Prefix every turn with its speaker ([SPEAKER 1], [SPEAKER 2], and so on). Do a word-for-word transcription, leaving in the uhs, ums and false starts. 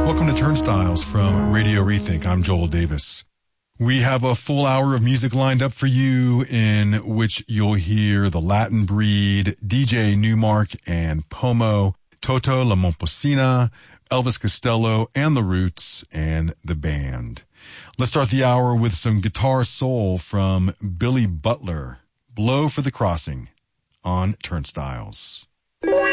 [SPEAKER 1] Welcome to Turnstiles from Radio Rethink. I'm Joel Davis. We have a full hour of music lined up for you in which you'll hear The Latin Breed, D J Newmark and Pomo, Toto La Momposina, Elvis Costello and The Roots, and the band. Let's start the hour with some guitar soul from Billy Butler. Blow for the Crossing on Turnstiles.